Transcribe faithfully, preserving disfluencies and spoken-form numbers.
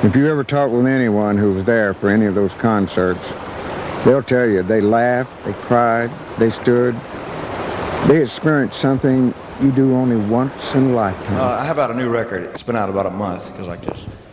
If you ever talk with anyone who was there for any of those concerts, they'll tell you they laughed, they cried, they stood. They experienced something you do only once in a lifetime. Uh, I have out a new record. It's been out about a month because I just